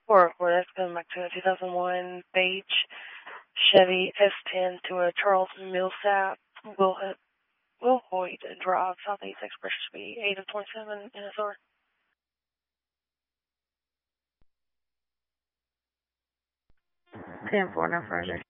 404, that's going back to a 2001 beige Chevy S10 to a Charles Millsap Wilhoit Drive, Southeast Express Speed, 8 of 27 NSR. 10-4, no further.